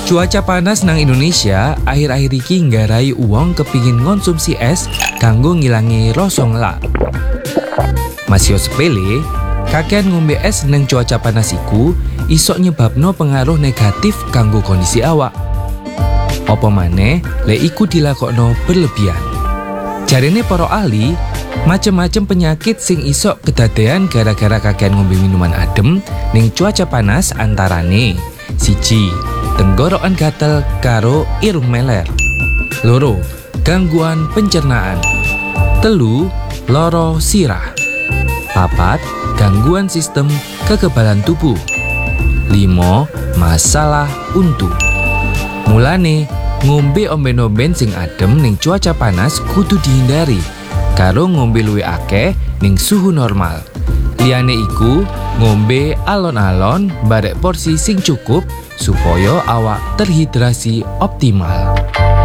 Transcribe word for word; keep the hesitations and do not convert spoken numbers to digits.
Cuaca panas nang Indonesia akhir-akhir iki nggarai uang kepingin ngonsumsi es kanggo ngilangi rasa ngelak. Masih sepele, kakean ngombe es nang cuaca panas iku isok nyebabno pengaruh negatif kanggo kondisi awak. Apa maneh lek iku dilakokno berlebihan. Jarene para ahli, macem-macem penyakit sing isok kedadean gara-gara kakean ngombe minuman adem ning cuaca panas antarane siji, tenggorokan gatel karo irung meler. Loro, gangguan pencernaan. Telu, loro sirah. Papat, gangguan sistem kekebalan tubuh. Limo, masalah untu. Mulane, ngombe omben-omben sing adem ning cuaca panas kudu dihindari karo ngombe luwih akeh ning suhu normal. Liyane iku, ngombe alon-alon barek porsi sing cukup supaya awak terhidrasi optimal.